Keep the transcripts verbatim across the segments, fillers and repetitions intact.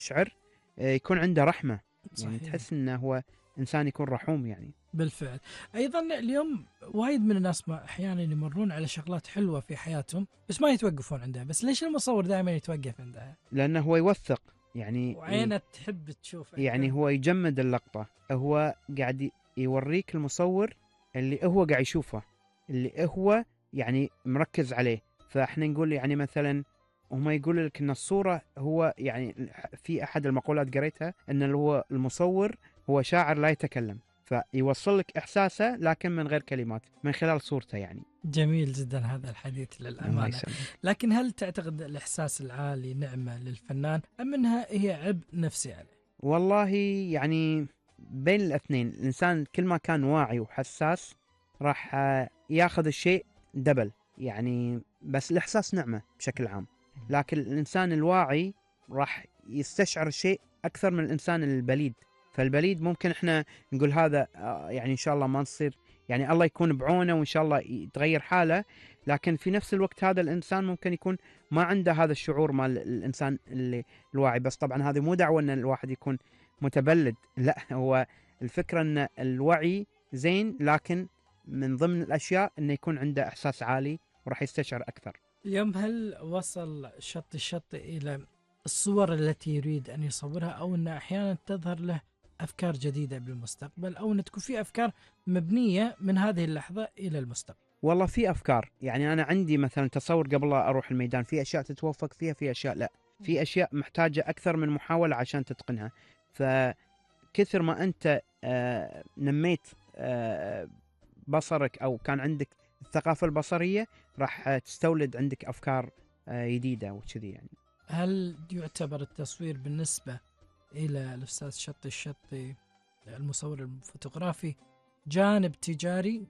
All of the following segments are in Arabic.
شعر يكون عنده رحمة، يعني صحيح. تحس انه هو انسان يكون رحوم يعني. بالفعل. ايضا اليوم وايد من الناس ما احيانا يمرون على شغلات حلوه في حياتهم بس ما يتوقفون عندها. بس ليش المصور دائما يتوقف عندها؟ لانه هو يوثق يعني، وعينه تحب تشوف يعني اكثر. هو يجمد اللقطة، هو قاعد ي- يوريك المصور اللي هو قاعد يشوفه، اللي هو يعني مركز عليه. فاحنا نقول يعني مثلا هم يقول لك ان الصورة هو يعني، في احد المقولات قريتها ان اللي هو المصور هو شاعر لا يتكلم، فيوصل لك احساسه لكن من غير كلمات، من خلال صورته يعني. جميل جدا هذا الحديث الله للامانه. يسلمك. لكن هل تعتقد الاحساس العالي نعمه للفنان ام انها هي عبء نفسي عليه؟ والله يعني بين الاثنين، الانسان كل ما كان واعي وحساس راح آه، ياخذ الشيء دبل يعني. بس الاحساس نعمه بشكل عام، لكن الانسان الواعي راح يستشعر الشيء اكثر من الانسان البليد. فالبليد ممكن احنا نقول هذا آه، يعني ان شاء الله ما نصير، يعني الله يكون بعونه وان شاء الله يتغير حاله، لكن في نفس الوقت هذا الانسان ممكن يكون ما عنده هذا الشعور مال الانسان اللي الواعي. بس طبعا هذه مو دعوه ان الواحد يكون متبلد، لا، هو الفكره ان الوعي زين، لكن من ضمن الاشياء انه يكون عنده احساس عالي وراح يستشعر اكثر. اليوم هل وصل شط الشط الى الصور التي يريد ان يصورها او ان احيانا تظهر له افكار جديده بالمستقبل او ان تكون في افكار مبنيه من هذه اللحظه الى المستقبل؟ والله في افكار، يعني انا عندي مثلا تصور قبل لا اروح الميدان، في اشياء تتوفق فيها، في اشياء لا، في اشياء محتاجه اكثر من محاوله عشان تتقنها. فكثر ما انت آه، نميت آه، بصرك او كان عندك الثقافه البصريه، راح تستولد عندك افكار آه، جديده وكذي يعني. هل يعتبر التصوير بالنسبه الى الاستاذ شطي الشطي المصور الفوتوغرافي جانب تجاري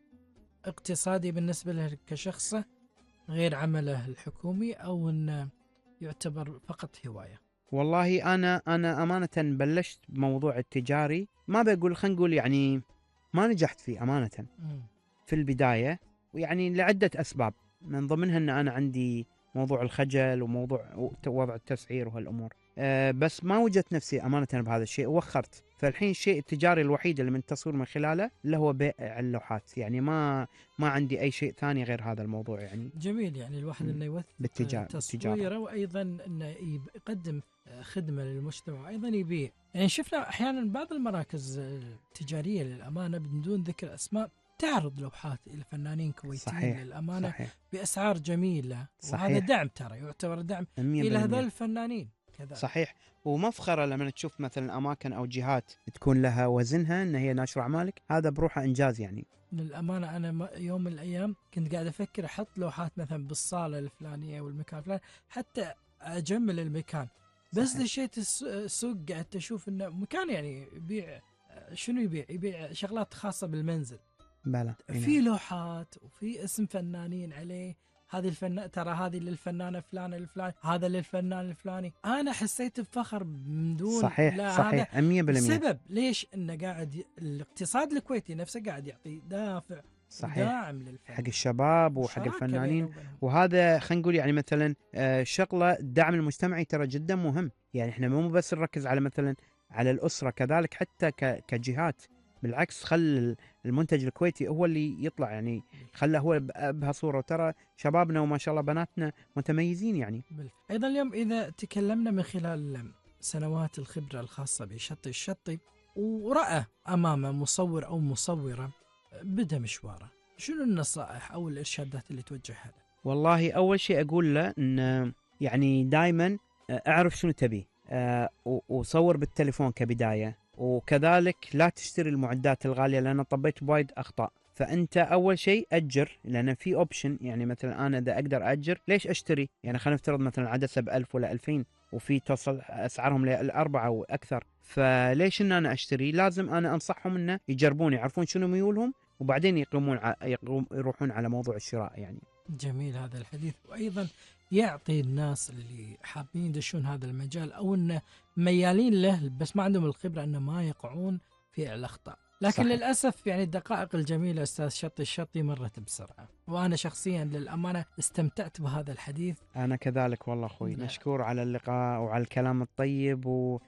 اقتصادي بالنسبه له كشخصه غير عمله الحكومي او انه يعتبر فقط هوايه؟ والله انا انا امانه بلشت بموضوع التجاري، ما بقول، خلينا نقول يعني ما نجحت فيه امانه مم. في البدايه، ويعني لعده اسباب، من ضمنها ان انا عندي موضوع الخجل وموضوع وضع التسعير وهالامور. أه بس ما وجدت نفسي امانه بهذا الشيء ووخرت. فالحين الشيء التجاري الوحيد اللي من التصوير من خلاله اللي هو بيع اللوحات، يعني ما ما عندي اي شيء ثاني غير هذا الموضوع يعني. جميل. يعني الواحد م، انه يوثق بالتجار بالتجاره. تصويره وايضا انه يب- يقدم خدمه للمجتمع وايضا يبيع. يعني شفنا احيانا بعض المراكز التجاريه للامانه بدون ذكر اسماء تعرض لوحات الى فنانين كويتيين صحيح للامانه صحيح باسعار جميله، وهذا صحيح دعم، ترى يعتبر دعم الى هذول مية بالمية. الفنانين كذلك. صحيح. ومفخرة لما تشوف مثلا أماكن أو جهات تكون لها وزنها أن هي ناشرة أعمالك، هذا بروحه إنجاز يعني. للأمانة أنا م- يوم من الأيام كنت قاعد أفكر أحط لوحات مثلا بالصالة الفلانية والمكان الفلاني حتى أجمل المكان. بس صحيح دشيت الس- السوق قعدت أشوف إنه مكان يعني يبيع شنو يبيع يبيع شغلات خاصة بالمنزل. بلى في نعم. لوحات وفي اسم فنانين عليه، هذه الفنان ترى هذه للفنانة فلانة الفلاني، هذا للفنان الفلاني. أنا حسيت بفخر من دون صحيح لا هذا صحيح مية بالمية. بسبب ليش إنه قاعد ي... الاقتصاد الكويتي نفسه قاعد يعطي دافع صحيح وداعم حق للفن الشباب وحق وشراكة بينه الفنانين. وبينهم. وهذا خلينا نقول يعني مثلا آه، شغلة الدعم المجتمعي ترى جدا مهم. يعني احنا مو بس نركز على مثلا على الأسرة، كذلك حتى ك- كجهات. بالعكس، خل المنتج الكويتي هو اللي يطلع يعني، خله هو بأبهى صورة. وترى شبابنا وما شاء الله بناتنا متميزين يعني. بالف... أيضا اليوم إذا تكلمنا من خلال سنوات الخبرة الخاصة بشطي الشطي ورأى أمامه مصور أو مصورة بدأ مشواره، شنو النصائح أو الإرشادات اللي توجهها له؟ والله أول شيء أقول له إن يعني دائما أعرف شنو تبي، أه وصور بالتليفون كبداية. وكذلك لا تشتري المعدات الغالية، لأن طبيت بوايد أخطاء. فأنت أول شيء أجر، لأن في أوبشن. يعني مثلا أنا إذا أقدر أجر ليش أشتري؟ يعني خلينا نفترض مثلا عدسة بألف ولا ألفين، وفي توصل أسعارهم للأربعة وأكثر. فليش إن أنا أشتري؟ لازم أنا أنصحهم إنه يجربون، يعرفون شنو ميولهم، وبعدين يقومون ع... يقوم يروحون على موضوع الشراء يعني. جميل هذا الحديث. وأيضا يعطي الناس اللي حابين يدشون هذا المجال أو أنه ميالين له بس ما عندهم الخبرة أنه ما يقعون في الأخطاء. لكن صحيح. للأسف يعني الدقائق الجميلة أستاذ شطي الشطي مرت بسرعة، وأنا شخصيا للأمانة استمتعت بهذا الحديث. أنا كذلك والله أخوي، لا. مشكور على اللقاء وعلى الكلام الطيب، و...